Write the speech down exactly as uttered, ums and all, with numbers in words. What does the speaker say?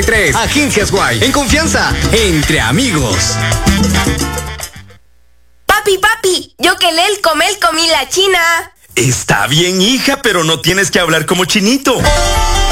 tres. Agencias Guay. En confianza, entre amigos. Papi, papi, yo que el comel comí la china. Está bien, hija, pero no tienes que hablar como chinito.